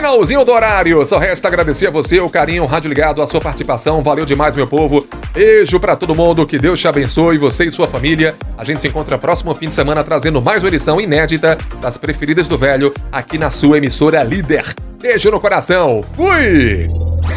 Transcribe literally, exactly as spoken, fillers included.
Finalzinho do horário, só resta agradecer a você, o carinho, o rádio ligado, a sua participação, valeu demais, meu povo. Beijo pra todo mundo, que Deus te abençoe, você e sua família. A gente se encontra próximo fim de semana trazendo mais uma edição inédita das Preferidas do Velho aqui na sua emissora líder. Beijo no coração, fui!